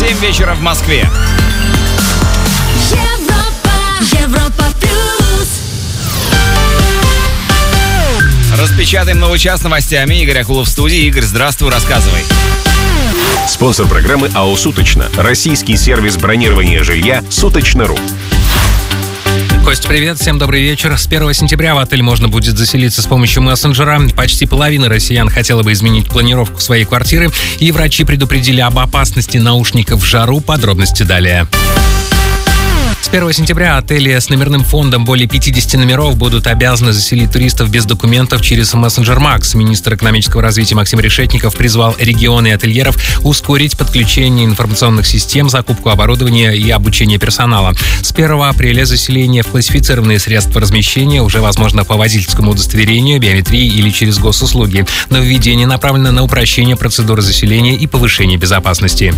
7 вечера в Москве. Европа плюс. Распечатаем новый час новостями. Игорь Акулов в студии. Игорь, здравствуй, рассказывай. Спонсор программы АО «Суточно». Российский сервис бронирования жилья «Суточно.ру». Кость, привет, всем добрый вечер. С 1 сентября в отель можно будет заселиться с помощью мессенджера. Почти половина россиян хотела бы изменить планировку своей квартиры, и врачи предупредили об опасности наушников в жару. Подробности далее. С 1 сентября отели с номерным фондом более 50 номеров будут обязаны заселить туристов без документов через мессенджер Макс. Министр экономического развития Максим Решетников призвал регионы и ательеров ускорить подключение информационных систем, закупку оборудования и обучение персонала. С 1 апреля заселение в классифицированные средства размещения уже возможно по водительскому удостоверению, биометрии или через госуслуги. Нововведение направлено на упрощение процедуры заселения и повышение безопасности.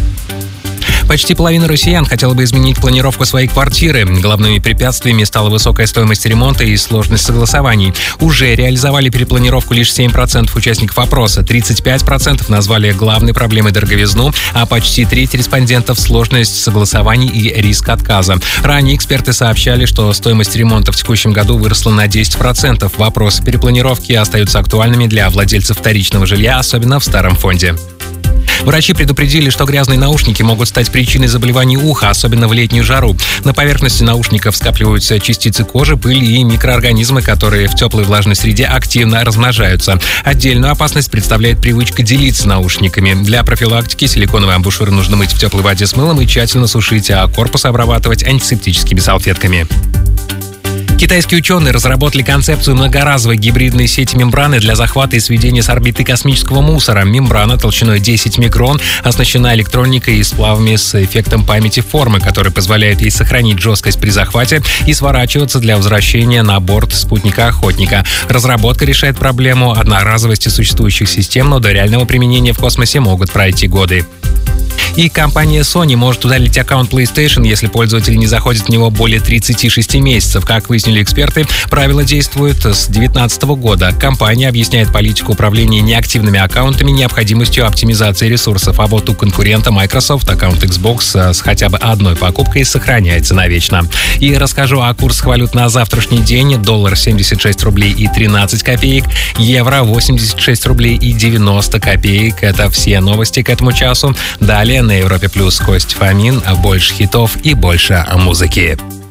Почти половина россиян хотела бы изменить планировку своей квартиры. Главными препятствиями стала высокая стоимость ремонта и сложность согласований. Уже реализовали перепланировку лишь 7% участников опроса. 35% назвали главной проблемой дороговизну, а почти треть респондентов — сложность согласований и риск отказа. Ранее эксперты сообщали, что стоимость ремонта в текущем году выросла на 10%. Вопросы перепланировки остаются актуальными для владельцев вторичного жилья, особенно в старом фонде. Врачи предупредили, что грязные наушники могут стать причиной заболеваний уха, особенно в летнюю жару. На поверхности наушников скапливаются частицы кожи, пыль и микроорганизмы, которые в теплой влажной среде активно размножаются. Отдельную опасность представляет привычка делиться наушниками. Для профилактики силиконовые амбушюры нужно мыть в теплой воде с мылом и тщательно сушить, а корпус обрабатывать антисептическими салфетками. Китайские ученые разработали концепцию многоразовой гибридной сети мембраны для захвата и сведения с орбиты космического мусора. Мембрана толщиной 10 микрон оснащена электроникой и сплавами с эффектом памяти формы, который позволяет ей сохранить жесткость при захвате и сворачиваться для возвращения на борт спутника-охотника. Разработка решает проблему одноразовости существующих систем, но до реального применения в космосе могут пройти годы. И компания Sony может удалить аккаунт PlayStation, если пользователь не заходит в него более 36 месяцев. Как выяснили эксперты, правило действует с 2019 года. Компания объясняет политику управления неактивными аккаунтами необходимостью оптимизации ресурсов. А вот у конкурента Microsoft аккаунт Xbox с хотя бы одной покупкой сохраняется навечно. И расскажу о курсах валют на завтрашний день. Доллар 76 рублей и 13 копеек, евро 86 рублей и 90 копеек. Это все новости к этому часу. Далее на Европе Плюс Кость Фомин. Больше хитов и больше музыки.